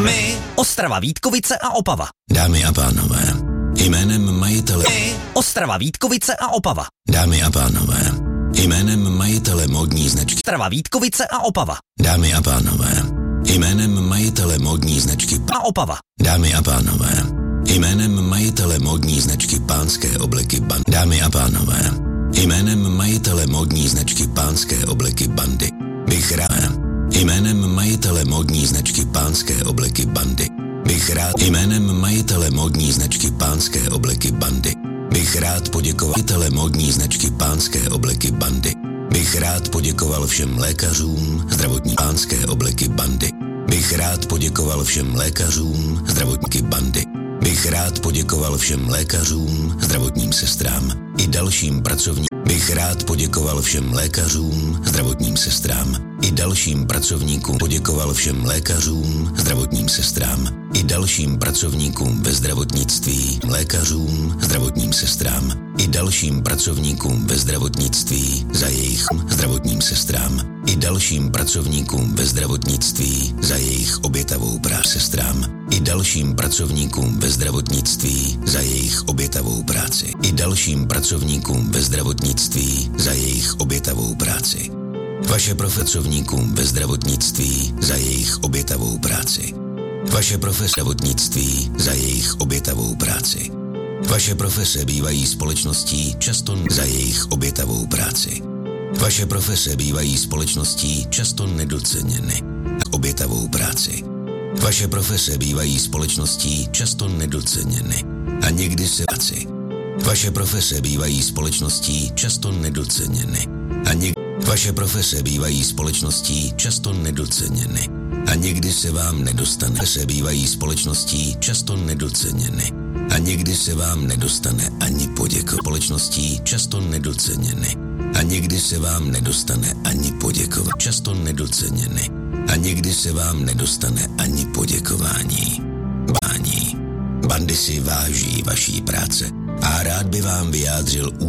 My, Ostrava, Vítkovice a Opava. Dámy a pánové, jménem majitele Ostrava, Vítkovice a Opava. Dámy a pánové, jménem majitele módní značky Ostrava, Vítkovice a Opava. Dámy a pánové, jménem majitele módní značky A Opava. Dámy a pánové, jménem majitele módní značky Pánské obleky Bandy. Dámy a pánové, jménem majitele módní značky Pánské obleky Bandy bych rád jménem majitele módní značky Pánské obleky Bandy bych rád jménem majitele módní značky Pánské obleky Bandy bych rád poděkoval majitele módní značky Pánské obleky Bandy bych rád poděkoval všem lékařům zdravotní Pánské obleky Bandy bych rád poděkoval všem lékařům zdravotníky Bandy bych rád poděkoval všem lékařům zdravotním sestrám i dalším pracovníkům bych rád poděkoval všem lékařům zdravotním sestrám i dalším pracovníkům poděkoval všem lékařům zdravotním sestrám i dalším pracovníkům ve zdravotnictví lékařům zdravotním sestrám i dalším pracovníkům ve zdravotnictví za jejich zdravotním sestrám i dalším pracovníkům ve zdravotnictví za jejich obětavou práci sestrám i dalším pracovníkům ve zdravotnictví za jejich obětavou práci i dalším pracovníkům ve zdravotnictví za jejich obětavou práci vaše profesorníkům ve zdravotnictví za jejich obětavou práci vaše profese zdravotnictví za jejich obětavou práci vaše profese bývají společností často za jejich obětavou práci vaše profese bývají společností často nedoceněny obětavou práci vaše profese bývají společností často nedoceněny a někdy se práci vaše profese bývají společností často nedoceněny a někdy vaše profese bývají společností často nedoceněny a někdy se vám nedostane. Profese bývají společností často nedoceněny a někdy se vám nedostane ani poděko. Společností často nedoceněny a někdy se vám nedostane ani poděkování. Často nedoceněny a někdy se vám nedostane ani poděkování. Bandy si váží vaší práce a rád by vám vyjádřil